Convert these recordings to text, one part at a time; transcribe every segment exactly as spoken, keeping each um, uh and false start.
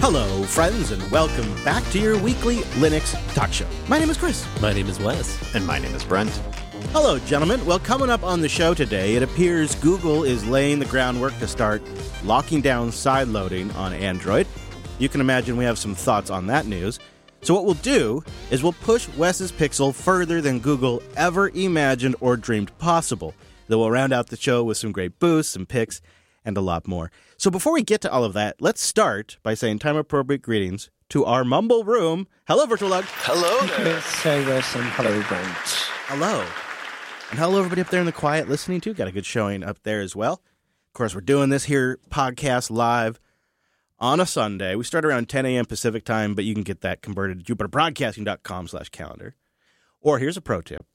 Hello, friends, and welcome back to your weekly Linux talk show. My name is Chris. My name is Wes. And my name is Brent. Hello, gentlemen. Well, coming up on the show today, it appears Google is laying the groundwork to start locking down sideloading on Android. You can imagine we have some thoughts on that news. So what we'll do is we'll push Wes's Pixel further than Google ever imagined or dreamed possible. Then we'll round out the show with some great boosts, some picks, and a lot more. So before we get to all of that, let's start by saying time-appropriate greetings to our Mumble Room. Hello, VirtualDog. Hello there. Hey, Wes, and hello, Brent. Hello. And hello, everybody up there in the quiet listening, too. Got a good showing up there as well. Of course, we're doing this here podcast live on a Sunday. We start around ten a.m. Pacific time, but you can get that converted to jupiterbroadcasting.com slash calendar. Or here's a pro tip.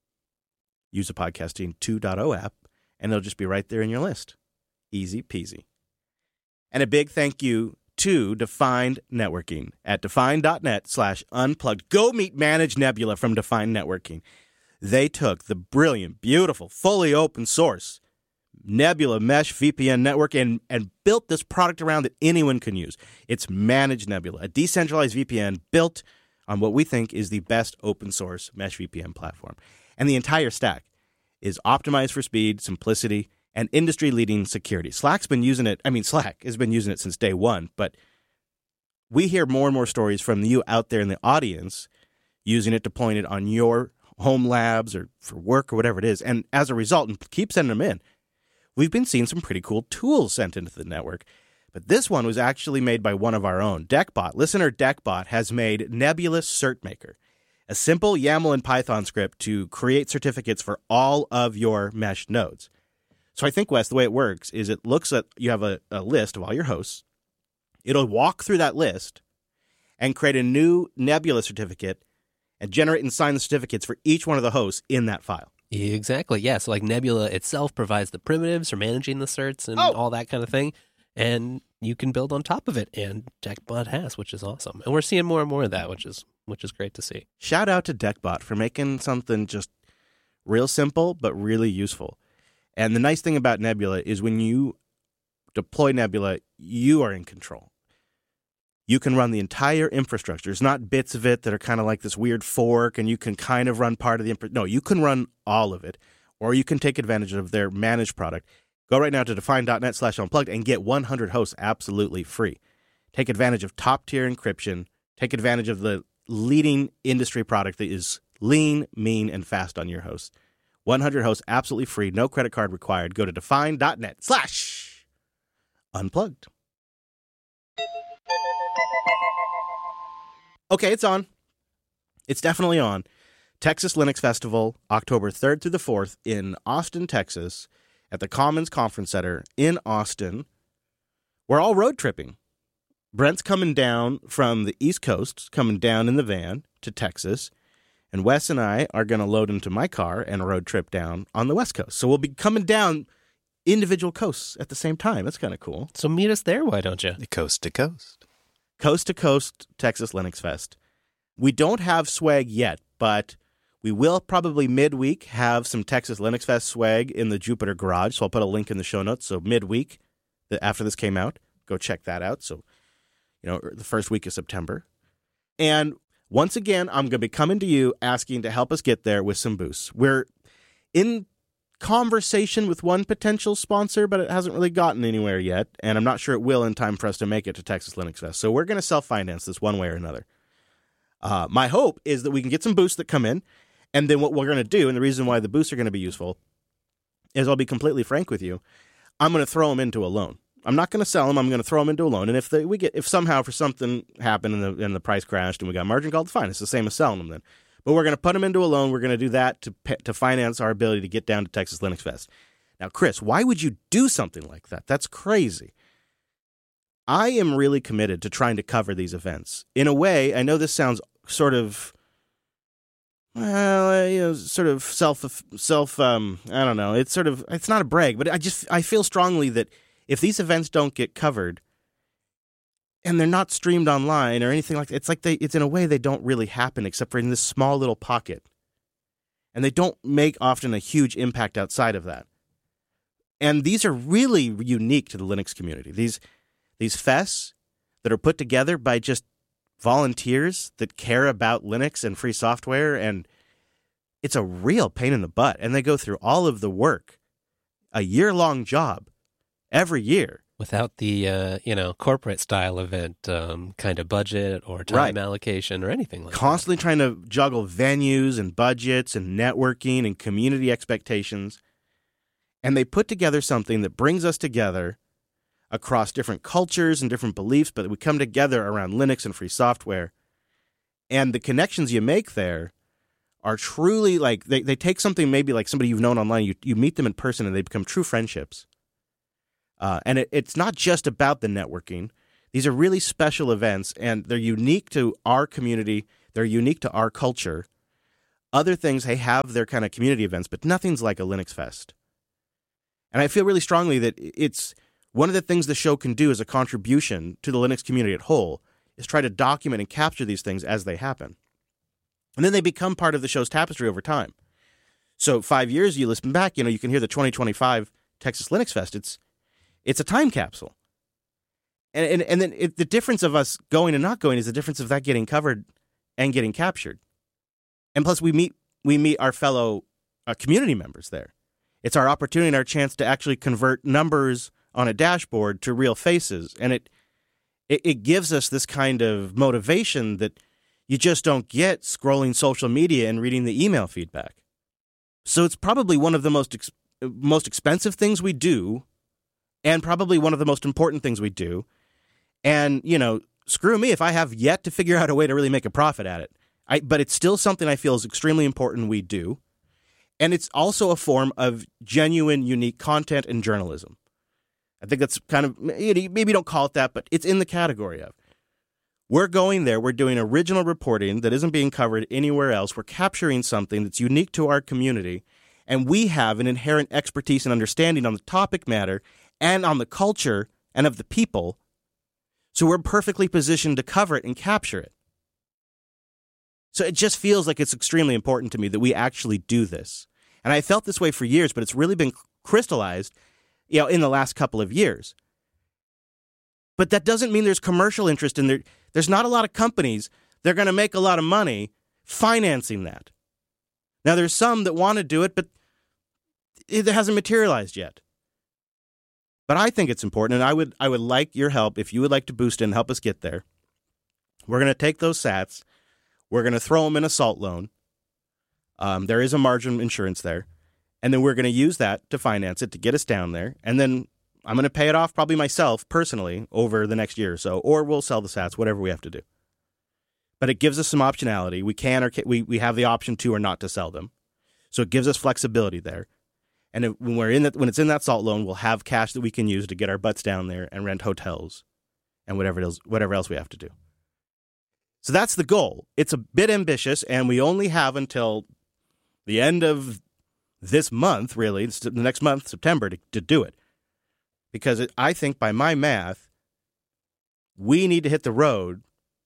Use the Podcasting two point oh app, and it'll just be right there in your list. Easy peasy. And a big thank you to Defined Networking at define.net slash unplugged. Go meet Manage Nebula from Defined Networking. They took the brilliant, beautiful, fully open source Nebula Mesh V P N network and, and built this product around that anyone can use. It's Manage Nebula, a decentralized V P N built on what we think is the best open source Mesh V P N platform. And the entire stack is optimized for speed, simplicity, and industry-leading security. Slack's been using it. I mean, Slack has been using it since day one, but we hear more and more stories from you out there in the audience using it, deploying it on your home labs or for work or whatever it is. And as a result, and keep sending them in, we've been seeing some pretty cool tools sent into the network. But this one was actually made by one of our own. DeckBot, listener DeckBot, has made Nebula CertMaker, a simple YAML and Python script to create certificates for all of your mesh nodes. So I think, Wes, the way it works is it looks at, you have a, a list of all your hosts. It'll walk through that list and create a new Nebula certificate and generate and sign the certificates for each one of the hosts in that file. Exactly, yeah. So like Nebula itself provides the primitives for managing the certs and oh. all that kind of thing. And you can build on top of it, and DeckBot has, which is awesome. And we're seeing more and more of that, which is which is great to see. Shout out to DeckBot for making something just real simple but really useful. And the nice thing about Nebula is when you deploy Nebula, you are in control. You can run the entire infrastructure. It's not bits of it that are kind of like this weird fork, and you can kind of run part of the infrastructure. No, you can run all of it, or you can take advantage of their managed product. Go right now to define.net slash unplugged and get one hundred hosts absolutely free. Take advantage of top-tier encryption. Take advantage of the leading industry product that is lean, mean, and fast on your hosts. one hundred hosts absolutely free, no credit card required. Go to define.net slash unplugged. Okay, it's on. It's definitely on. Texas Linux Festival, October third through the fourth in Austin, Texas, at the Commons Conference Center in Austin. We're all road tripping. Brent's coming down from the East Coast, coming down in the van to Texas. And Wes and I are going to load into my car and road trip down on the West Coast. So we'll be coming down individual coasts at the same time. That's kind of cool. So meet us there, why don't you? Coast to coast. Coast to coast Texas Linux Fest. We don't have swag yet, but we will probably midweek have some Texas Linux Fest swag in the Jupiter Garage. So I'll put a link in the show notes. So midweek, after this came out, go check that out. So, you know, the first week of September. And once again, I'm going to be coming to you asking to help us get there with some boosts. We're in conversation with one potential sponsor, but it hasn't really gotten anywhere yet, and I'm not sure it will in time for us to make it to Texas Linux Fest. So we're going to self-finance this one way or another. Uh, my hope is that we can get some boosts that come in, and then what we're going to do, and the reason why the boosts are going to be useful, is I'll be completely frank with you, I'm going to throw them into a loan. I'm not going to sell them. I'm going to throw them into a loan. And if they, we get, if somehow for something happened and the, and the price crashed and we got margin called, fine. It's the same as selling them then. But we're going to put them into a loan. We're going to do that to to finance our ability to get down to Texas Linux Fest. Now, Chris, why would you do something like that? That's crazy. I am really committed to trying to cover these events. In a way, I know this sounds sort of, well, you know, sort of self, self. Um, I don't know. It's sort of, it's not a brag, but I just, I feel strongly that if these events don't get covered and they're not streamed online or anything like that, it's like they, it's in a way they don't really happen except for in this small little pocket. And they don't make often a huge impact outside of that. And these are really unique to the Linux community. These, these fests that are put together by just volunteers that care about Linux and free software, and it's a real pain in the butt. And they go through all of the work, a year-long job, every year. Without the, uh, you know, corporate-style event um, kind of budget or time Right. allocation or anything like Constantly trying to juggle venues and budgets and networking and community expectations. And they put together something that brings us together across different cultures and different beliefs, but we come together around Linux and free software. And the connections you make there are truly like, they, they take something maybe like somebody you've known online, you, you meet them in person and they become true friendships. Uh, and it, it's not just about the networking. These are really special events, and they're unique to our community. They're unique to our culture. Other things, they have their kind of community events, but nothing's like a Linux Fest. And I feel really strongly that it's one of the things the show can do as a contribution to the Linux community at whole is try to document and capture these things as they happen. And then they become part of the show's tapestry over time. So five years, you listen back, you know, you can hear the twenty twenty-five Texas Linux Fest. It's It's a time capsule. And and, and then it, the difference of us going and not going is the difference of that getting covered and getting captured. And plus, we meet we meet our fellow uh, community members there. It's our opportunity and our chance to actually convert numbers on a dashboard to real faces. And it, it, it gives us this kind of motivation that you just don't get scrolling social media and reading the email feedback. So it's probably one of the most ex- most expensive things we do, and probably one of the most important things we do. And, you know, screw me if I have yet to figure out a way to really make a profit at it. I, but it's still something I feel is extremely important we do. And it's also a form of genuine, unique content and journalism. I think that's kind of, maybe don't call it that, but it's in the category of. We're going there. We're doing original reporting that isn't being covered anywhere else. We're capturing something that's unique to our community. And we have an inherent expertise and understanding on the topic matter and on the culture and of the people. So we're perfectly positioned to cover it and capture it. So it just feels like it's extremely important to me that we actually do this. And I felt this way for years, but it's really been crystallized, you know, in the last couple of years. But that doesn't mean there's commercial interest in there. There's not a lot of companies that are going to make a lot of money financing that. Now, there's some that want to do it, but it hasn't materialized yet. But I think it's important, and I would I would like your help if you would like to boost it and help us get there. We're going to take those sats. We're going to throw them in a SALT loan. Um, there is a margin insurance there. And then we're going to use that to finance it to get us down there. And then I'm going to pay it off probably myself personally over the next year or so, or we'll sell the sats, whatever we have to do. But it gives us some optionality. We can or can, we we have the option to or not to sell them. So it gives us flexibility there. And if, when we're in that, when it's in that SALT loan, we'll have cash that we can use to get our butts down there and rent hotels and whatever else, whatever else we have to do. So that's the goal. It's a bit ambitious, and we only have until the end of this month, really, the next month, September, to, to do it. Because it, I think by my math, we need to hit the road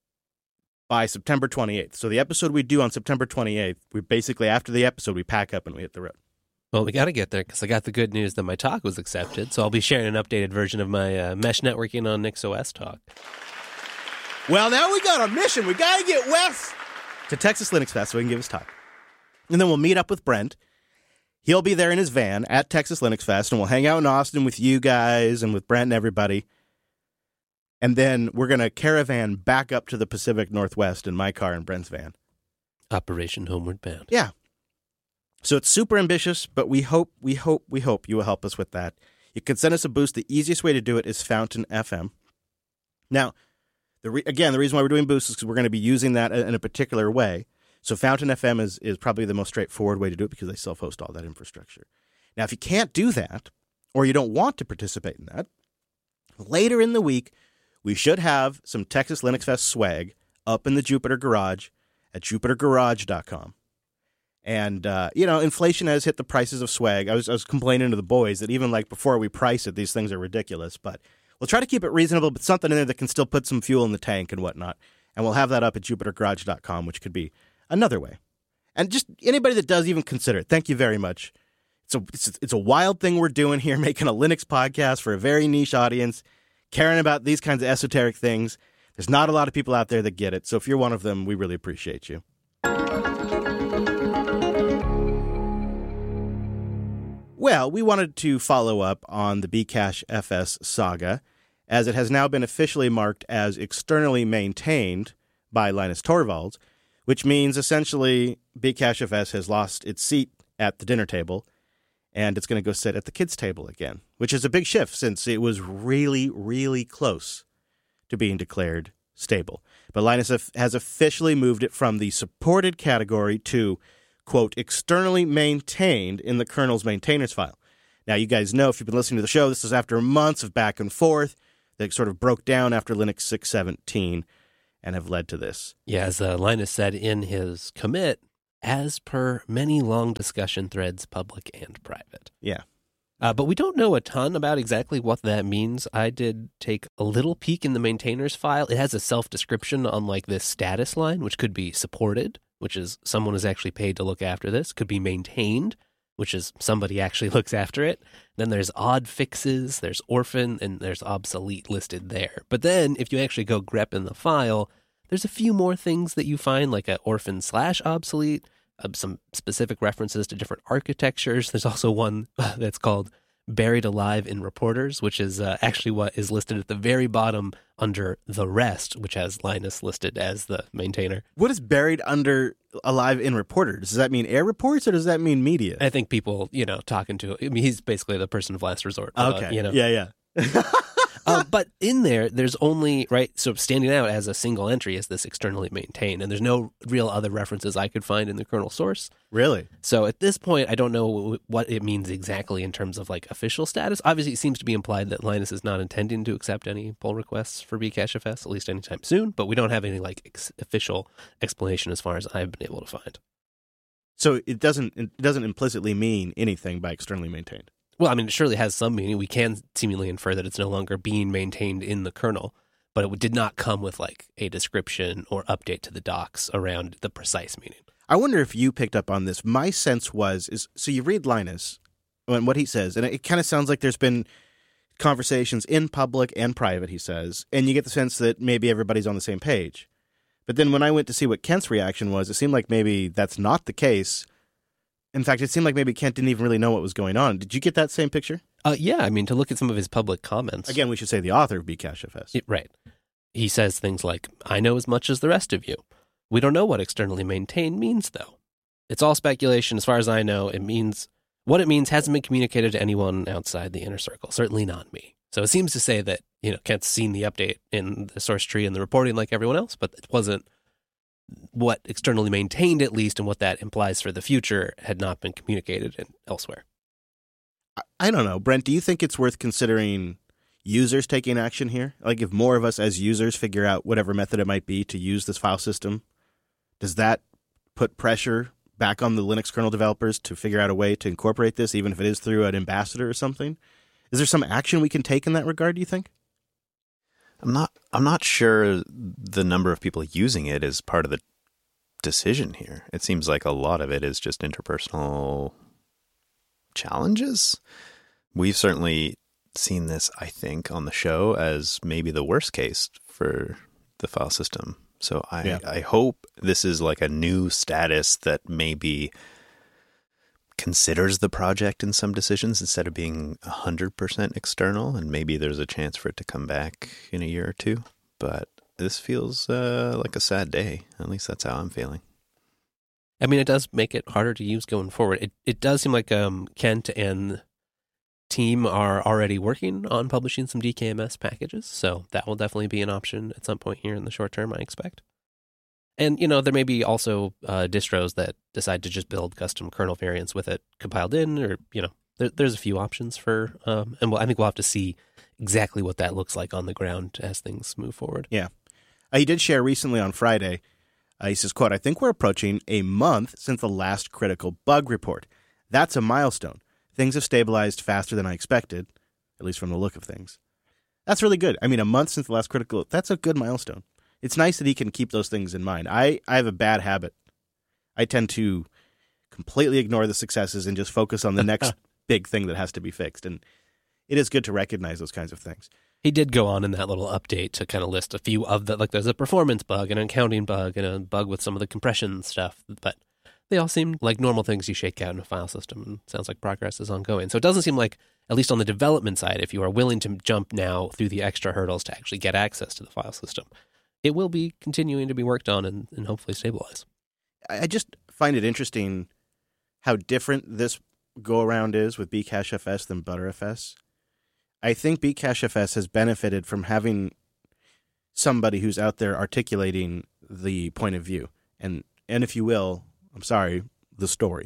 by September twenty-eighth. So the episode we do on September twenty-eighth, we basically, after the episode, we pack up and we hit the road. Well, we got to get there because I got the good news that my talk was accepted. So I'll be sharing an updated version of my uh, mesh networking on NixOS talk. Well, now we got a mission. We got to get Wes to Texas Linux Fest so we can give his talk. And then we'll meet up with Brent. He'll be there in his van at Texas Linux Fest, and we'll hang out in Austin with you guys and with Brent and everybody. And then we're going to caravan back up to the Pacific Northwest in my car and Brent's van. Operation Homeward Bound. Yeah. So it's super ambitious, but we hope, we hope, we hope you will help us with that. You can send us a boost. The easiest way to do it is Fountain F M. Now, the re- again, the reason why we're doing boosts is because we're going to be using that in a particular way. So Fountain F M is, is probably the most straightforward way to do it because they self-host all that infrastructure. Now, if you can't do that, or you don't want to participate in that, later in the week, we should have some Texas Linux Fest swag up in the Jupiter Garage at jupiter garage dot com. And, uh, you know, inflation has hit the prices of swag. I was, I was complaining to the boys that even, like, before we price it, these things are ridiculous. But we'll try to keep it reasonable, but something in there that can still put some fuel in the tank and whatnot. And we'll have that up at jupiter garage dot com, which could be another way. And just anybody that does even consider it, thank you very much. It's a, it's, it's a wild thing we're doing here, making a Linux podcast for a very niche audience, caring about these kinds of esoteric things. There's not a lot of people out there that get it, so if you're one of them, we really appreciate you. Well, we wanted to follow up on the Bcache F S saga, as it has now been officially marked as externally maintained by Linus Torvalds, which means essentially Bcache F S has lost its seat at the dinner table, and it's going to go sit at the kids' table again, which is a big shift since it was really, really close to being declared stable. But Linus has officially moved it from the supported category to, quote, externally maintained in the kernel's maintainers file. Now, you guys know, if you've been listening to the show, this is after months of back and forth that sort of broke down after Linux six seventeen and have led to this. Yeah, as uh, Linus said in his commit, as per many long discussion threads, public and private. Yeah. Uh, but we don't know a ton about exactly what that means. I did take a little peek in the maintainers file. It has a self-description on like this status line, which could be supported, which is someone is actually paid to look after this, could be maintained, which is somebody actually looks after it. Then there's odd fixes, there's orphan, and there's obsolete listed there. But then if you actually go grep in the file, there's a few more things that you find, like a orphan slash obsolete, uh, some specific references to different architectures. There's also one that's called Buried Alive in Reporters, which is uh, actually what is listed at the very bottom under the rest, which has Linus listed as the maintainer. What is buried under alive in reporters? Does that mean air reports or does that mean media? I think people, you know, talking to, I mean, he's basically the person of last resort. Okay. Uh, you know? Yeah, yeah. uh, but in there, there's only, right, so standing out as a single entry is this externally maintained, and there's no real other references I could find in the kernel source. Really? So at this point, I don't know what it means exactly in terms of like official status. Obviously, it seems to be implied that Linus is not intending to accept any pull requests for Bcache F S, at least anytime soon, but we don't have any like ex- official explanation as far as I've been able to find. So it doesn't it doesn't implicitly mean anything by externally maintained. Well, I mean, it surely has some meaning. We can seemingly infer that it's no longer being maintained in the kernel, but it did not come with like a description or update to the docs around the precise meaning. I wonder if you picked up on this. My sense was, is so you read Linus and what he says, and it kind of sounds like there's been conversations in public and private, he says, and you get the sense that maybe everybody's on the same page. But then when I went to see what Kent's reaction was, it seemed like maybe that's not the case. In fact, it seemed like maybe Kent didn't even really know what was going on. Did you get that same picture? Uh, yeah, I mean, to look at some of his public comments. Again, we should say the author of Bcache F S. It, right. He says things like, I know as much as the rest of you. We don't know what externally maintained means, though. It's all speculation. As far as I know, it means what it means hasn't been communicated to anyone outside the inner circle, certainly not me. So it seems to say that, you know, Kent's seen the update in the source tree and the reporting like everyone else, but it wasn't what externally maintained, at least, and what that implies for the future had not been communicated in, elsewhere. I don't know. Brent, do you think it's worth considering users taking action here? Like if more of us as users figure out whatever method it might be to use this file system, does that put pressure back on the Linux kernel developers to figure out a way to incorporate this, even if it is through an ambassador or something? Is there some action we can take in that regard, do you think? I'm not I'm not sure the number of people using it is part of the decision here. It seems like a lot of it is just interpersonal challenges. We've certainly seen this, I think, on the show as maybe the worst case for the file system. So I, yeah. I hope this is like a new status that maybe considers the project in some decisions instead of being one hundred percent external, and maybe there's a chance for it to come back in a year or two. But this feels uh, like a sad day. At least that's how I'm feeling. I mean, it does make it harder to use going forward. It it does seem like um, Kent and team are already working on publishing some D K M S packages, so that will definitely be an option at some point here in the short term, I expect. And, you know, there may be also uh, distros that decide to just build custom kernel variants with it compiled in, or, you know, there, there's a few options for, um, and we'll, I think we'll have to see exactly what that looks like on the ground as things move forward. Yeah. Uh, he did share recently on Friday, uh, he says, quote, I think we're approaching a month since the last critical bug report. That's a milestone. Things have stabilized faster than I expected, at least from the look of things. That's really good. I mean, a month since the last critical, that's a good milestone. It's nice that he can keep those things in mind. I, I have a bad habit. I tend to completely ignore the successes and just focus on the next big thing that has to be fixed. And it is good to recognize those kinds of things. He did go on in that little update to kind of list a few of the, like there's a performance bug, an accounting bug, and a bug with some of the compression stuff, but they all seem like normal things you shake out in a file system, and sounds like progress is ongoing. So it doesn't seem like, at least on the development side, if you are willing to jump now through the extra hurdles to actually get access to the file system, it will be continuing to be worked on and, and hopefully stabilize. I just find it interesting how different this go-around is with Bcachefs than Btrfs. I think Bcachefs has benefited from having somebody who's out there articulating the point of view, and, and if you will, I'm sorry, the story.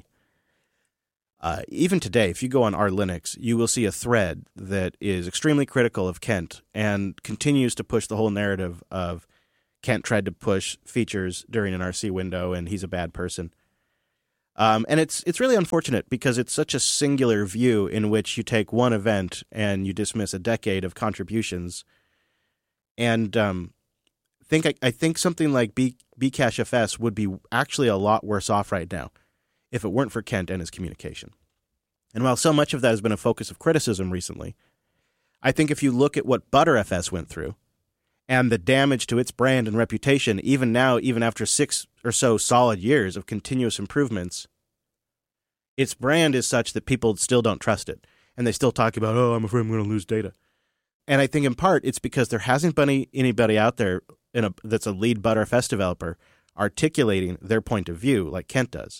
Uh, even today, if you go on R Linux, you will see a thread that is extremely critical of Kent and continues to push the whole narrative of Kent tried to push features during an R C window and he's a bad person. Um, and it's it's really unfortunate because it's such a singular view in which you take one event and you dismiss a decade of contributions. And um, think I, I think something like B, Bcachefs would be actually a lot worse off right now if it weren't for Kent and his communication. And while so much of that has been a focus of criticism recently, I think if you look at what Btrfs went through and the damage to its brand and reputation, even now, even after six or so solid years of continuous improvements, its brand is such that people still don't trust it. And they still talk about, oh, I'm afraid I'm going to lose data. And I think in part it's because there hasn't been any, anybody out there in a, that's a lead Btrfs developer articulating their point of view like Kent does.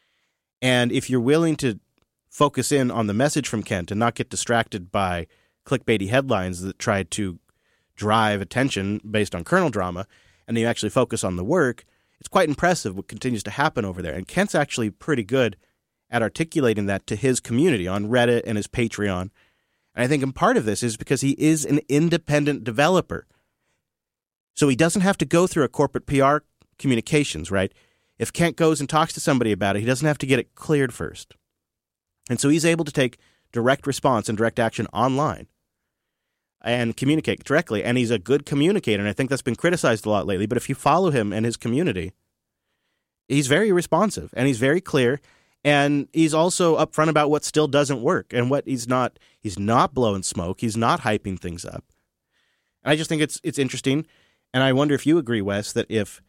And if you're willing to focus in on the message from Kent and not get distracted by clickbaity headlines that try to drive attention based on kernel drama, and you actually focus on the work, it's quite impressive what continues to happen over there. And Kent's actually pretty good at articulating that to his community on Reddit and his Patreon. And I think in part of this is because he is an independent developer. So he doesn't have to go through a corporate P R communications, right? If Kent goes and talks to somebody about it, he doesn't have to get it cleared first. And so he's able to take direct response and direct action online and communicate directly. And he's a good communicator, and I think that's been criticized a lot lately. But if you follow him and his community, he's very responsive, and he's very clear, and he's also upfront about what still doesn't work and what he's not. He's not blowing smoke. He's not hyping things up. And I just think it's it's interesting, and I wonder if you agree, Wes, that if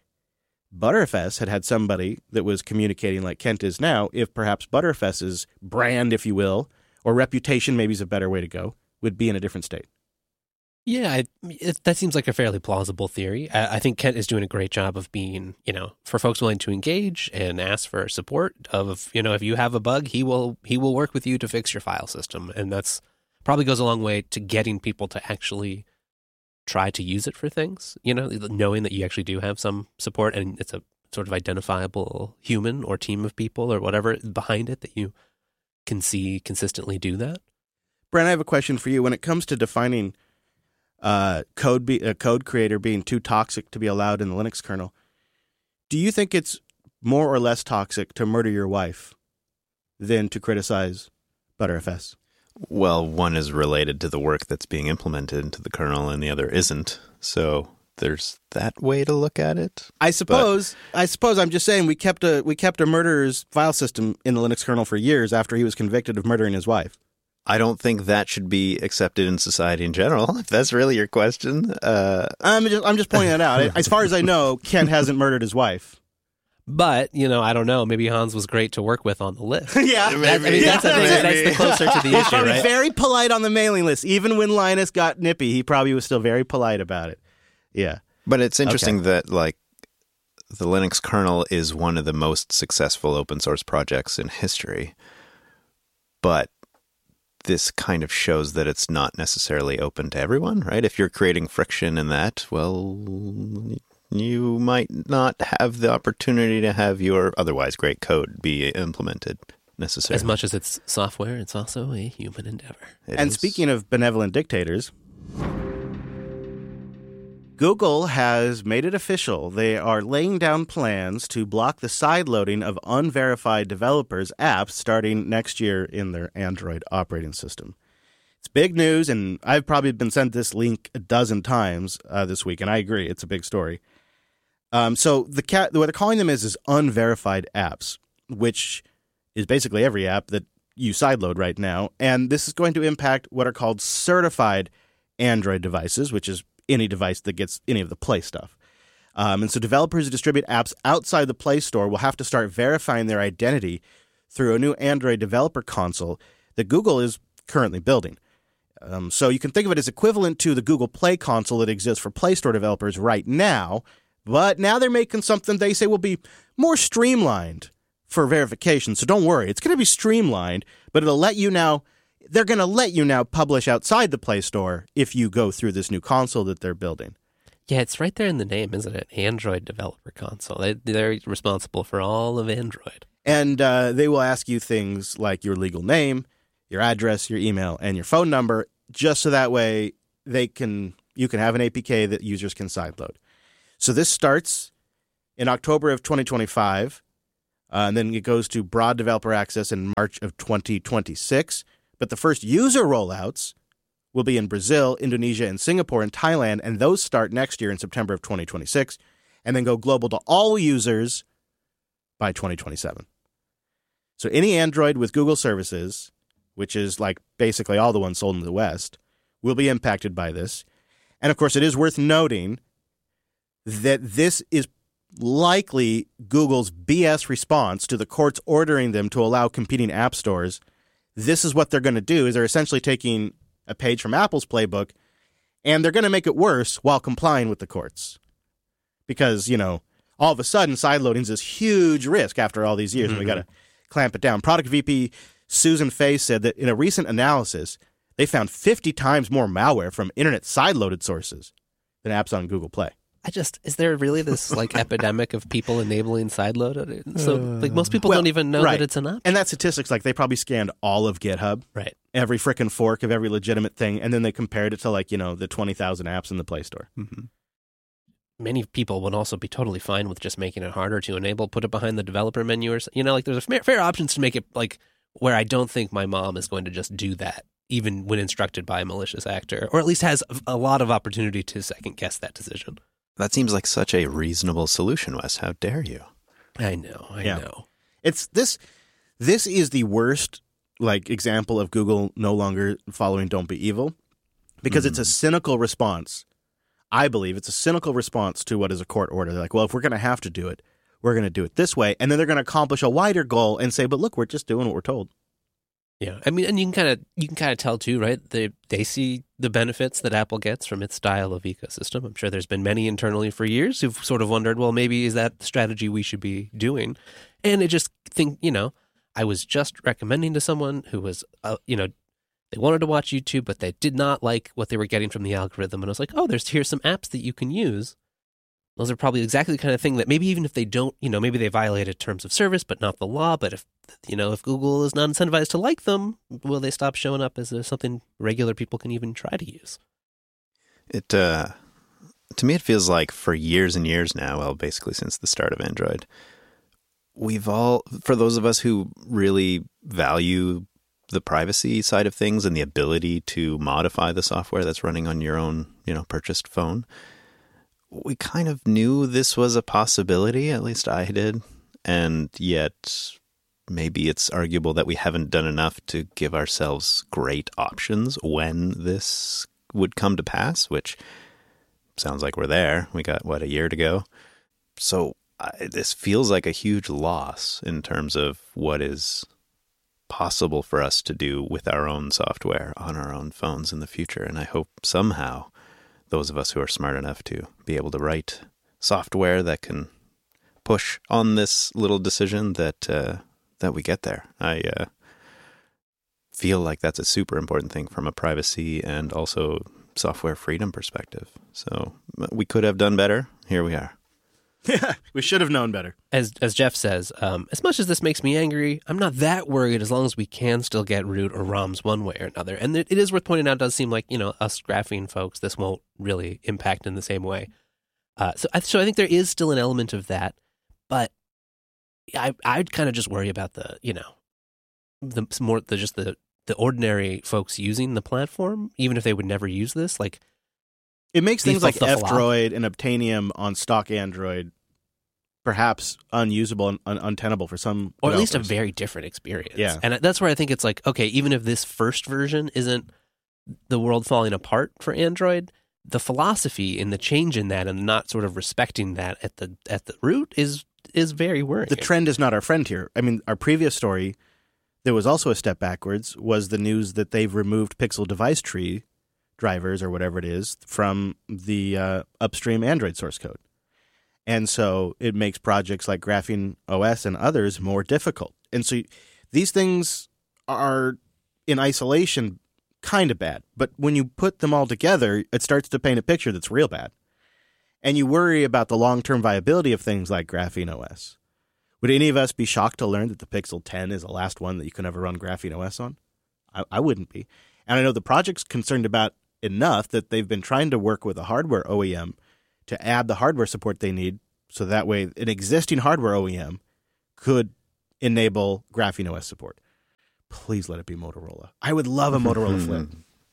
Btrfs had had somebody that was communicating like Kent is now, if perhaps Btrfs's brand, if you will, or reputation, maybe is a better way to go, would be in a different state. Yeah, I, it, that seems like a fairly plausible theory. I, I think Kent is doing a great job of being, you know, for folks willing to engage and ask for support of, you know, if you have a bug, he will he will work with you to fix your file system. And that's probably goes a long way to getting people to actually try to use it for things, you know, knowing that you actually do have some support and it's a sort of identifiable human or team of people or whatever behind it that you can see consistently do that. Brent, I have a question for you. When it comes to defining uh, code be, a code creator being too toxic to be allowed in the Linux kernel, do you think it's more or less toxic to murder your wife than to criticize Btrfs? Well, one is related to the work that's being implemented into the kernel and the other isn't. So there's that way to look at it. I suppose but, I suppose I'm just saying we kept a we kept a murderer's file system in the Linux kernel for years after he was convicted of murdering his wife. I don't think that should be accepted in society in general, if that's really your question. Uh, I'm just I'm just pointing that out. As far as I know, Kent hasn't murdered his wife. But, you know, I don't know. Maybe Hans was great to work with on the list. yeah. Maybe. I mean, that's, that's, that's the closer to the He's issue, probably right? very polite on the mailing list. Even when Linus got nippy, he probably was still very polite about it. Yeah. But it's interesting okay. that, like, the Linux kernel is one of the most successful open source projects in history. But this kind of shows that it's not necessarily open to everyone, right? If you're creating friction in that, well, you might not have the opportunity to have your otherwise great code be implemented necessarily. As much as it's software, it's also a human endeavor. It and is. Speaking of benevolent dictators, Google has made it official. They are laying down plans to block the sideloading of unverified developers' apps starting next year in their Android operating system. It's big news, and I've probably been sent this link a dozen times uh, this week, and I agree, it's a big story. Um, so the cat, what they're calling them is, is unverified apps, which is basically every app that you sideload right now. And this is going to impact what are called certified Android devices, which is any device that gets any of the Play stuff. Um, and so developers who distribute apps outside the Play Store will have to start verifying their identity through a new Android developer console that Google is currently building. Um, so you can think of it as equivalent to the Google Play console that exists for Play Store developers right now, but now they're making something they say will be more streamlined for verification. So don't worry, it's going to be streamlined, but it'll let you now, they're going to let you now publish outside the Play Store if you go through this new console that they're building. Yeah, it's right there in the name, isn't it? Android developer console. They, they're responsible for all of Android. And uh, they will ask you things like your legal name, your address, your email, and your phone number, just so that way they can you can have an A P K that users can sideload. So this starts in October of twenty twenty-five, uh, and then it goes to broad developer access in March of twenty twenty-six. But the first user rollouts will be in Brazil, Indonesia, and Singapore, and Thailand, and those start next year in September of twenty twenty-six, and then go global to all users by twenty twenty-seven. So any Android with Google services, which is like basically all the ones sold in the West, will be impacted by this. And of course, it is worth noting that this is likely Google's B S response to the courts ordering them to allow competing app stores. This is what they're going to do, is they're essentially taking a page from Apple's playbook, and they're going to make it worse while complying with the courts. Because, you know, all of a sudden, sideloading is this huge risk after all these years, mm-hmm. and we got to clamp it down. Product V P Susan Fay said that in a recent analysis, they found fifty times more malware from internet sideloaded sources than apps on Google Play. I just, is there really this like epidemic of people enabling sideload? So like most people well, don't even know right. that it's an option. And that statistics, like they probably scanned all of GitHub, right? Every frickin' fork of every legitimate thing, and then they compared it to like, you know, the twenty thousand apps in the Play Store. Mm-hmm. Many people would also be totally fine with just making it harder to enable, put it behind the developer menu, or you know, like there's a fair, fair options to make it like where I don't think my mom is going to just do that, even when instructed by a malicious actor, or at least has a lot of opportunity to second guess that decision. That seems like such a reasonable solution, Wes. How dare you? I know, I yeah. know. It's this. This is the worst like example of Google no longer following "Don't Be Evil," because mm. it's a cynical response. I believe it's a cynical response to what is a court order. They're like, well, if we're going to have to do it, we're going to do it this way, and then they're going to accomplish a wider goal and say, but look, we're just doing what we're told. Yeah, I mean, and you can kind of you can kind of tell too, right? They they see the benefits that Apple gets from its style of ecosystem. I'm sure there's been many internally for years who've sort of wondered, well, maybe is that the strategy we should be doing? And I just think, you know, I was just recommending to someone who was, uh, you know, they wanted to watch YouTube, but they did not like what they were getting from the algorithm. And I was like, oh, there's here's some apps that you can use. Those are probably exactly the kind of thing that maybe even if they don't, you know, maybe they violated terms of service, but not the law. But if, you know, if Google is not incentivized to like them, will they stop showing up as something regular people can even try to use? It, uh, to me, it feels like for years and years now, well, basically since the start of Android, we've all, for those of us who really value the privacy side of things and the ability to modify the software that's running on your own, you know, purchased phone, we kind of knew this was a possibility, at least I did, and yet maybe it's arguable that we haven't done enough to give ourselves great options when this would come to pass, which sounds like we're there. We got, what, a year to go? So I, this feels like a huge loss in terms of what is possible for us to do with our own software on our own phones in the future, and I hope somehow those of us who are smart enough to be able to write software that can push on this little decision that uh, that we get there. I uh, feel like that's a super important thing from a privacy and also software freedom perspective. So we could have done better. Here we are. Yeah, we should have known better. As as Jeff says, um, as much as this makes me angry, I'm not that worried as long as we can still get root or ROMs one way or another. And it, it is worth pointing out, it does seem like, you know, us graphene folks, this won't really impact in the same way. Uh, so, I, so I think there is still an element of that, but I I'd kind of just worry about the, you know, the more the just the the ordinary folks using the platform, even if they would never use this, like. It makes things like F-Droid and Obtainium on stock Android perhaps unusable and un- untenable for some Or developers. at least a very different experience. Yeah. And that's where I think it's like, okay, even if this first version isn't the world falling apart for Android, the philosophy and the change in that and not sort of respecting that at the at the root is is very worrying. The trend is not our friend here. I mean, our previous story, there was also a step backwards, was the news that they've removed Pixel device tree drivers or whatever it is from the uh, upstream Android source code. And so it makes projects like Graphene O S and others more difficult. And so these things are in isolation kind of bad. But when you put them all together, it starts to paint a picture that's real bad. And you worry about the long-term viability of things like Graphene O S. Would any of us be shocked to learn that the Pixel ten is the last one that you can ever run Graphene O S on? I, I wouldn't be. And I know the project's concerned about enough that they've been trying to work with a hardware O E M to add the hardware support they need so that way an existing hardware O E M could enable Graphene O S support. Please let it be Motorola. I would love a Motorola Flip.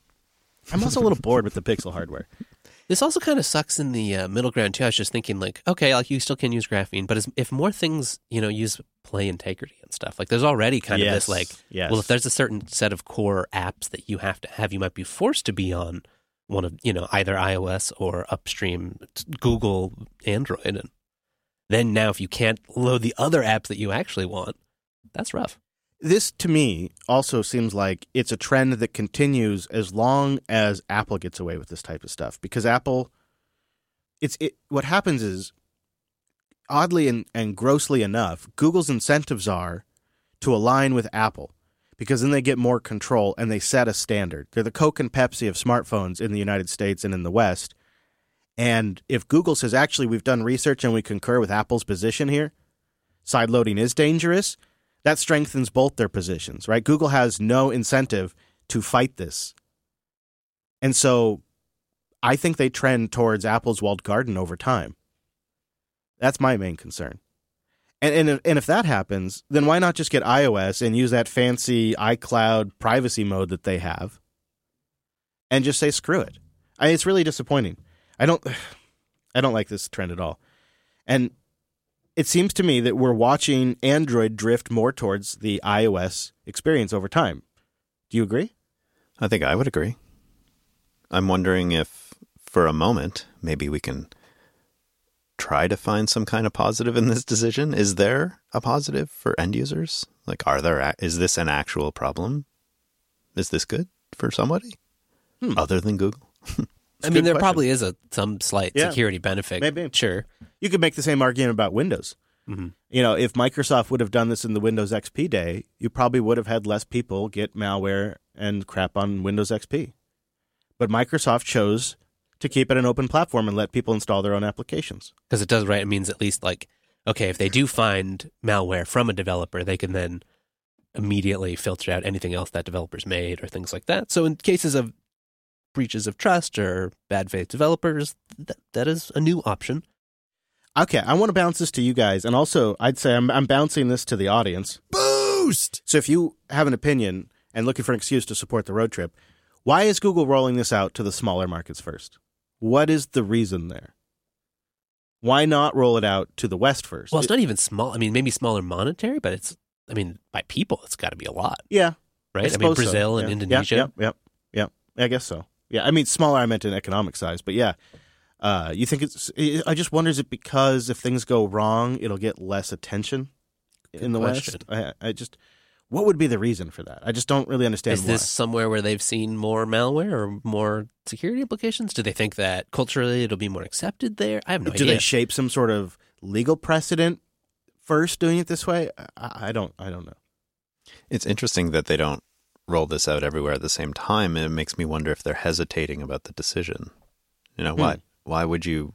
I'm also a little bored with the Pixel hardware. This also kind of sucks in the uh, middle ground, too. I was just thinking, like, okay, like you still can use graphene, but as, if more things, you know, use play integrity and stuff, like there's already kind yes. of this, like, yes. well, if there's a certain set of core apps that you have to have, you might be forced to be on one of, you know, either iOS or upstream Google Android. And then now if you can't load the other apps that you actually want, that's rough. This, to me, also seems like it's a trend that continues as long as Apple gets away with this type of stuff. Because Apple, it's it, what happens is, oddly and, and grossly enough, Google's incentives are to align with Apple. Because then they get more control and they set a standard. They're the Coke and Pepsi of smartphones in the United States and in the West. And if Google says, actually, we've done research and we concur with Apple's position here, sideloading is dangerous, that strengthens both their positions, right? Google has no incentive to fight this. And so I think they trend towards Apple's walled garden over time. That's my main concern. And, and, if, and if that happens, then why not just get iOS and use that fancy iCloud privacy mode that they have and just say, screw it. I, it's really disappointing. I don't, I don't like this trend at all. And it seems to me that we're watching Android drift more towards the iOS experience over time. Do you agree? I think I would agree. I'm wondering if, for a moment, maybe we can try to find some kind of positive in this decision. Is there a positive for end users? Like, are there? Is this an actual problem? Is this good for somebody hmm. other than Google? I mean, there question. probably is a some slight yeah, security benefit. Maybe. Sure. You could make the same argument about Windows. Mm-hmm. You know, if Microsoft would have done this in the Windows X P day, you probably would have had less people get malware and crap on Windows X P. But Microsoft chose to keep it an open platform and let people install their own applications. Because it does, right? It means at least, like, okay, if they do find malware from a developer, they can then immediately filter out anything else that developer's made or things like that. So in cases of breaches of trust or bad faith developers, th- that is a new option. Okay, I want to bounce this to you guys, and also I'd say I'm, I'm bouncing this to the audience. Boost! So if you have an opinion and looking for an excuse to support the road trip, why is Google rolling this out to the smaller markets first? What is the reason there? Why not roll it out to the West first? Well, it's not even small. I mean, maybe smaller monetary, but it's, I mean, by people, it's got to be a lot. Yeah. Right? I, I mean, Brazil so. and yeah. Indonesia. Yep, yep, yep, yep. I guess so. Yeah, I mean, smaller I meant in economic size, but yeah. Uh, you think it's, I just wonder, is it because if things go wrong, it'll get less attention Good in the question. West? I, I just, what would be the reason for that? I just don't really understand Is why. this somewhere where they've seen more malware or more security implications? Do they think that culturally it'll be more accepted there? I have no Do idea. Do they shape some sort of legal precedent first doing it this way? I, I don't I don't know. It's interesting that they don't roll this out everywhere at the same time, and it makes me wonder if they're hesitating about the decision. You know, hmm. why why would you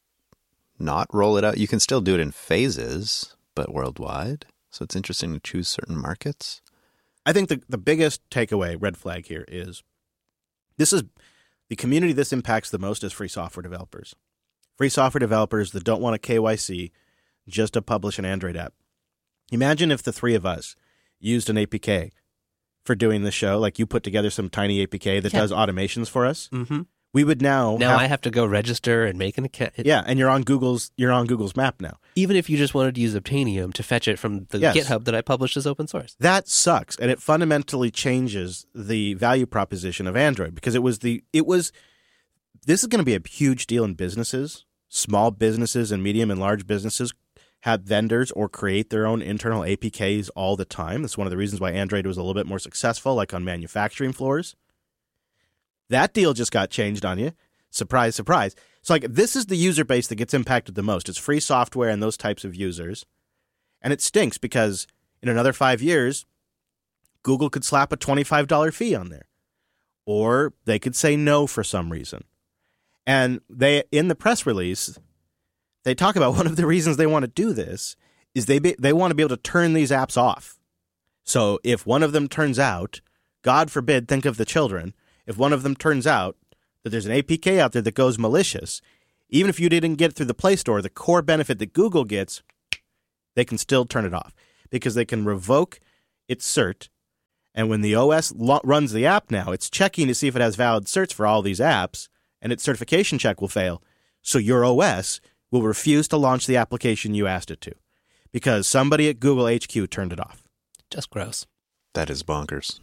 not roll it out? You can still do it in phases, but worldwide. So it's interesting to choose certain markets. I think the, the biggest takeaway, red flag here, is this is the community this impacts the most is free software developers. Free software developers that don't want a K Y C just to publish an Android app. Imagine if the three of us used an A P K for doing this show, like you put together some tiny A P K that yeah. does automations for us. Mm-hmm. We would now Now have, I have to go register and make an account. yeah, and you're on Google's you're on Google's map now. Even if you just wanted to use Obtainium to fetch it from the Yes. GitHub that I published as open source. That sucks, and it fundamentally changes the value proposition of Android because it was the it was this is going to be a huge deal in businesses. Small businesses and medium and large businesses have vendors or create their own internal A P Ks all the time. That's one of the reasons why Android was a little bit more successful, like on manufacturing floors. That deal just got changed on you. Surprise, surprise. So like this is the user base that gets impacted the most. It's free software and those types of users. And it stinks because in another five years, Google could slap a twenty-five dollars fee on there. Or they could say no for some reason. And they in the press release, they talk about one of the reasons they want to do this is they be, they want to be able to turn these apps off. So if one of them turns out, God forbid, think of the children, if one of them turns out that there's an A P K out there that goes malicious, even if you didn't get it through the Play Store, the core benefit that Google gets, they can still turn it off because they can revoke its cert. And when the O S lo- runs the app now, it's checking to see if it has valid certs for all these apps, and its certification check will fail. So your O S will refuse to launch the application you asked it to because somebody at Google H Q turned it off. Just gross. That is bonkers.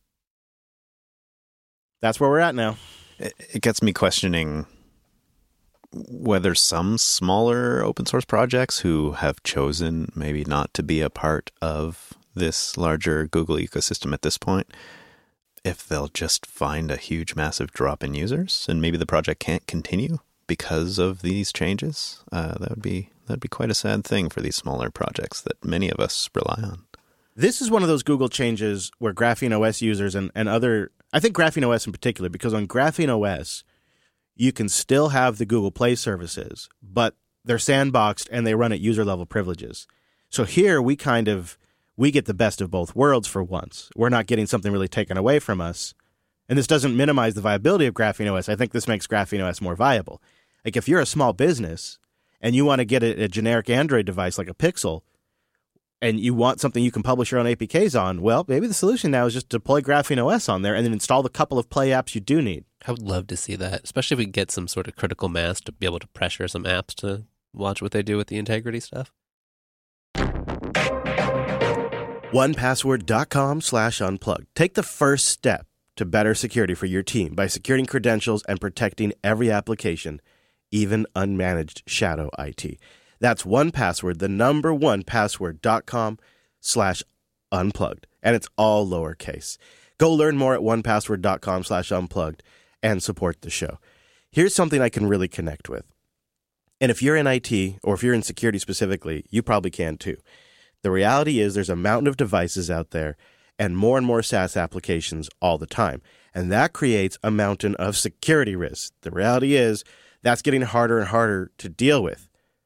That's where we're at now. It, it gets me questioning whether some smaller open source projects who have chosen maybe not to be a part of this larger Google ecosystem at this point, if they'll just find a huge, massive drop in users and maybe the project can't continue because of these changes. Uh, that would be that'd be quite a sad thing for these smaller projects that many of us rely on. This is one of those Google changes where Graphene O S users and, and other, I think Graphene O S in particular, because on Graphene O S, you can still have the Google Play services, but they're sandboxed and they run at user level privileges. So here we kind of, we get the best of both worlds for once. We're not getting something really taken away from us. And this doesn't minimize the viability of Graphene O S. I think this makes Graphene O S more viable. Like if you're a small business and you want to get a, a generic Android device like a Pixel, and you want something you can publish your own A P Ks on, well, maybe the solution now is just deploy Graphene O S on there and then install the couple of Play apps you do need. I would love to see that, especially if we get some sort of critical mass to be able to pressure some apps to watch what they do with the integrity stuff. one password dot com slash unplugged. Take the first step to better security for your team by securing credentials and protecting every application, even unmanaged shadow I T. That's one password, the number one password dot com slash unplugged. And it's all lowercase. Go learn more at one password dot com slash unplugged and support the show. Here's something I can really connect with. And if you're in I T, or if you're in security specifically, you probably can too. The reality is there's a mountain of devices out there and more and more SaaS applications all the time. And that creates a mountain of security risks. The reality is that's getting harder and harder to deal with.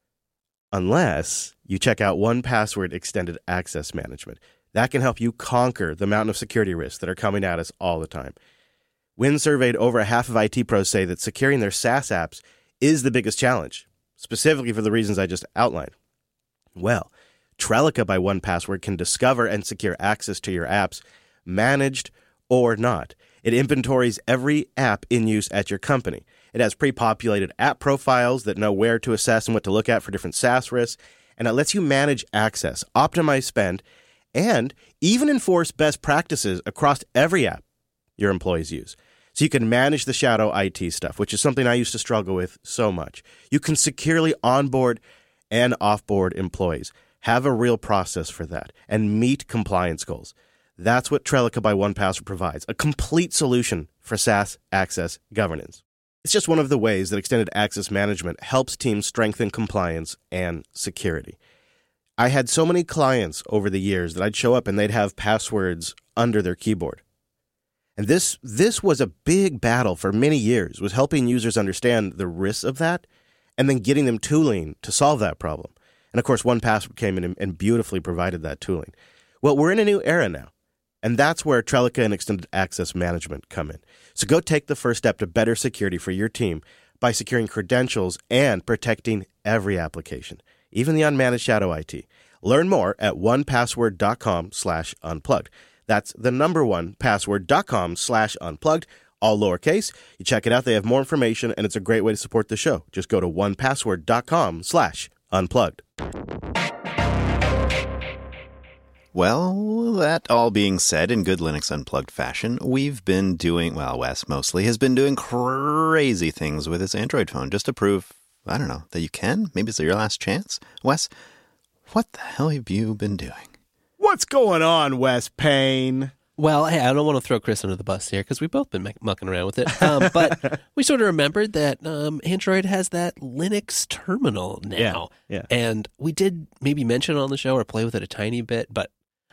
Unless you check out one password Extended Access Management. That can help you conquer the mountain of security risks that are coming at us all the time. When surveyed, over a half of I T pros say that securing their SaaS apps is the biggest challenge, specifically for the reasons I just outlined. Well, Trellica by one password can discover and secure access to your apps, managed or not. It inventories every app in use at your company. It has pre-populated app profiles that know where to assess and what to look at for different SaaS risks, and it lets you manage access, optimize spend, and even enforce best practices across every app your employees use. So you can manage the shadow I T stuff, which is something I used to struggle with so much. You can securely onboard and offboard employees, have a real process for that, and meet compliance goals. That's what Trellica by one password provides, a complete solution for SaaS access governance. It's just one of the ways that Extended Access Management helps teams strengthen compliance and security. I had so many clients over the years that I'd show up and they'd have passwords under their keyboard. And this this was a big battle for many years, was helping users understand the risks of that and then getting them tooling to solve that problem. And of course, one password came in and beautifully provided that tooling. Well, we're in a new era now. And that's where Trellica and Extended Access Management come in. So go take the first step to better security for your team by securing credentials and protecting every application, even the unmanaged shadow I T. Learn more at one password dot com slash unplugged. That's the number one password dot com slash unplugged, all lowercase. You check it out. They have more information, and it's a great way to support the show. Just go to one password dot com slash unplugged. Well, that all being said, in good Linux Unplugged fashion, we've been doing, well, Wes mostly, has been doing crazy things with his Android phone just to prove, I don't know, that you can. Maybe it's your last chance. Wes, what the hell have you been doing? What's going on, Wes Payne? Well, hey, I don't want to throw Chris under the bus here because we've both been mucking around with it. Um, but we sort of remembered that um, Android has that Linux terminal now. Yeah, yeah. And we did maybe mention it on the show or play with it a tiny bit, but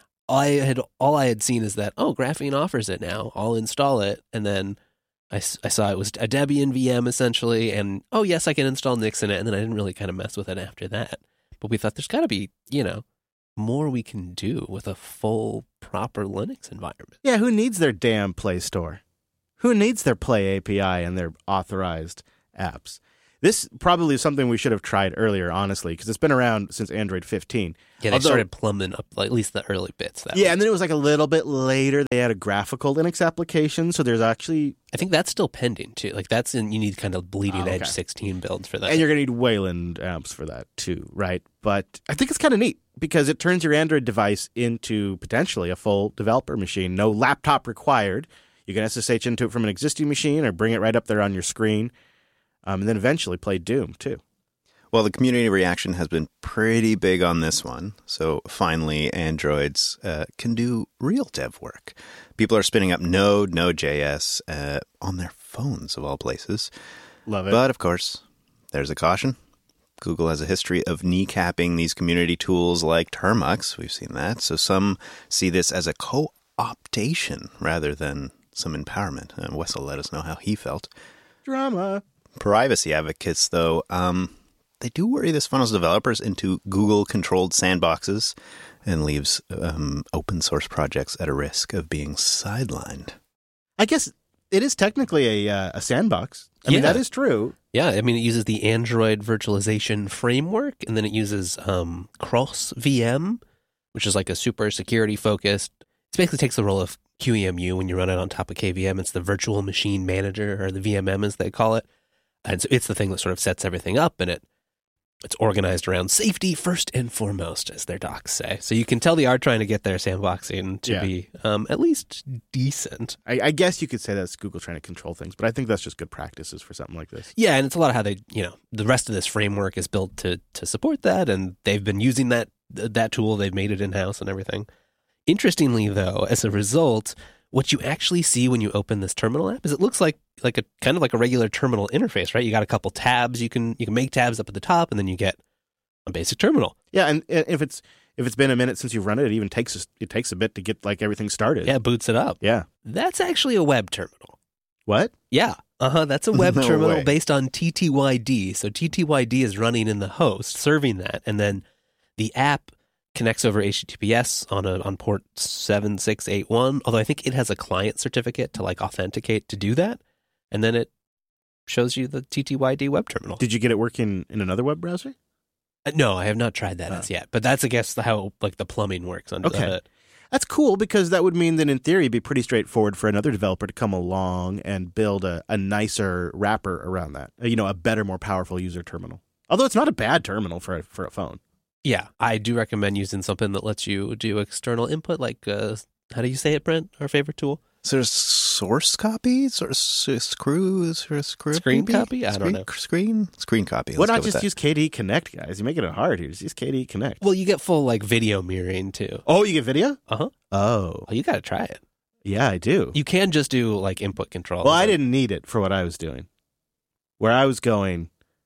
I had all I had seen is that, oh, Graphene offers it now. I'll install it. And then I, I saw it was a Debian V M essentially. And, oh, yes, I can install Nix in it. And then I didn't really kind of mess with it after that. But we thought there's got to be, you know, more we can do with a full, proper Linux environment. Yeah, who needs their damn Play Store? Who needs their Play A P I and their authorized apps? This probably is something we should have tried earlier, honestly, because it's been around since Android fifteen. Yeah, they Although, started plumbing up, like, at least the early bits. That yeah, way. And then it was like a little bit later, they had a graphical Linux application, so there's actually... I think that's still pending, too. Like, that's in, you need kind of bleeding oh, okay. edge sixteen builds for that. And you're going to need Wayland apps for that, too, right? But I think it's kind of neat, because it turns your Android device into potentially a full developer machine. No laptop required. You can S S H into it from an existing machine or bring it right up there on your screen. Um, and then eventually play Doom, too. Well, the community reaction has been pretty big on this one. So finally, Androids uh, can do real dev work. People are spinning up Node, Node.js uh, on their phones, of all places. Love it. But, of course, there's a caution. Google has a history of kneecapping these community tools like Termux. We've seen that. So some see this as a co-optation rather than some empowerment. And Wes will let us know how he felt. Drama. Privacy advocates, though, um, they do worry this funnels developers into Google-controlled sandboxes and leaves um, open-source projects at a risk of being sidelined. I guess it is technically a, uh, a sandbox. I yeah. mean, that is true. Yeah, I mean, it uses the Android virtualization framework, and then it uses um, Cross V M, which is like a super security-focused... It basically takes the role of Q E M U when you run it on top of K V M. It's the virtual machine manager, or the V M M as they call it. And so it's the thing that sort of sets everything up, and it it's organized around safety first and foremost, as their docs say. So you can tell they are trying to get their sandboxing to yeah. be um, at least decent. I, I guess you could say that's Google trying to control things, but I think that's just good practices for something like this. Yeah, and it's a lot of how they, you know, the rest of this framework is built to to support that, and they've been using that that tool. They've made it in-house and everything. Interestingly, though, as a result, what you actually see when you open this terminal app is it looks like like a kind of like a regular terminal interface, right? You got a couple tabs. You can you can make tabs up at the top, and then you get a basic terminal. Yeah, and if it's if it's been a minute since you've run it, it even takes a, it takes a bit to get like everything started. Yeah, it boots it up. Yeah, that's actually a web terminal. What? Yeah, uh huh. That's a web No terminal way. based on T T Y D. So T T Y D is running in the host, serving that, and then the app connects over H T T P S on a on port seven six eight one, although I think it has a client certificate to like authenticate to do that, and then it shows you the T T Y D web terminal. Did you get it working in another web browser? Uh, no, I have not tried that oh. as yet, but that's I guess how like the plumbing works under okay. the hood. That's cool because that would mean that in theory it'd be pretty straightforward for another developer to come along and build a, a nicer wrapper around that. You know, a better, more powerful user terminal. Although it's not a bad terminal for a, for a phone. Yeah, I do recommend using something that lets you do external input, like, uh, how do you say it, Brent? Our favorite tool? So there's source copy? Sort of screw, sort of screw Screen maybe? copy? I screen, don't know. Screen? Screen copy. Why Let's not go with just that. use K D E Connect, guys? You're making it hard here. Just use K D E Connect. Well, you get full, like, video mirroring, too. Oh, you get video? Uh-huh. Oh. Oh, you got to try it. Yeah, I do. You can just do, like, input control. Well, I didn't need it for what I was doing. Where I was going,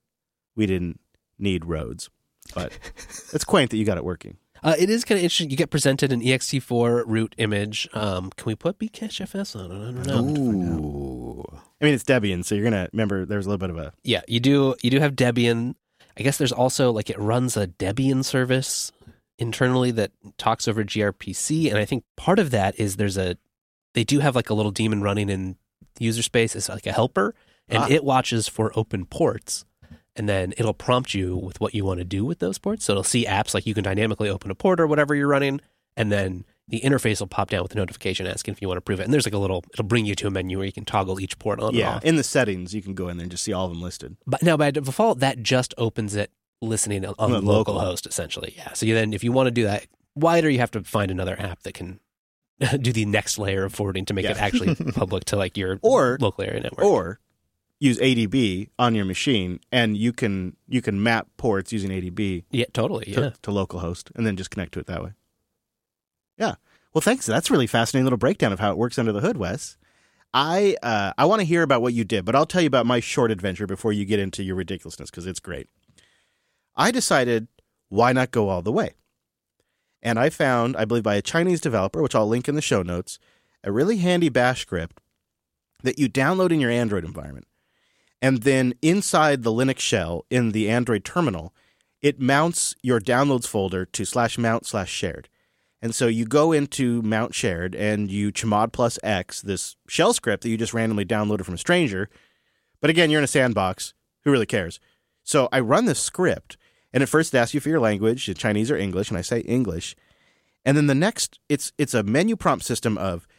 we didn't need roads. But it's quaint that you got it working. Uh, it is kind of interesting. You get presented an E X T four root image. Um, can we put Bcache F S on it? I don't know. Ooh. I mean, it's Debian, so you're going to remember there's a little bit of a... Yeah, you do You do have Debian. I guess there's also, like, it runs a Debian service internally that talks over gRPC, and I think part of that is there's a... They do have, like, a little daemon running in user space. It's like a helper, and Ah. it watches for open ports. And then it'll prompt you with what you want to do with those ports. So it'll see apps like you can dynamically open a port or whatever you're running, and then the interface will pop down with a notification asking if you want to approve it. And there's like a little, it'll bring you to a menu where you can toggle each port on Yeah, and off. in the settings, you can go in there and just see all of them listed. But now by default, that just opens it listening on, on The local local. host, essentially. Yeah. So you then, if you want to do that wider, you have to find another app that can do the next layer of forwarding to make Yeah. it actually public to like your Or- local area network. Or use A D B on your machine, and you can you can map ports using A D B yeah, totally. to, Yeah. to localhost, and then just connect to it that way. Yeah. Well, thanks. That's a really fascinating little breakdown of how it works under the hood, Wes. I uh, I want to hear about what you did, but I'll tell you about my short adventure before you get into your ridiculousness, because it's great. I decided, why not go all the way? And I found, I believe by a Chinese developer, which I'll link in the show notes, a really handy bash script that you download in your Android environment. And then inside the Linux shell in the Android terminal, it mounts your downloads folder to slash mount slash shared. And so you go into mount shared and you chmod plus X, this shell script that you just randomly downloaded from a stranger. But again, you're in a sandbox. Who really cares? So I run this script, and at first it asks you for your language, Chinese or English, and I say English. And then the next, it's it's a menu prompt system of